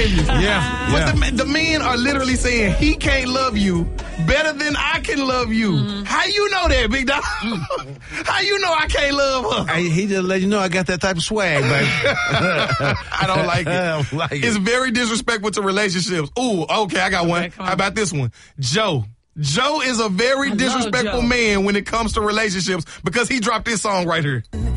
behaviors. Yeah. But the men are literally saying he can't love you better than I can love you. Mm-hmm. How you know that, big dog? How you know I can't love her? He just let you know I got that type of swag, baby. I don't like it. I don't like it. It's very disrespectful to relationships. Ooh, okay, I got one. come How on. about this one? Joe. Joe is a very love disrespectful Joe. man when it comes to relationships because he dropped this song right here.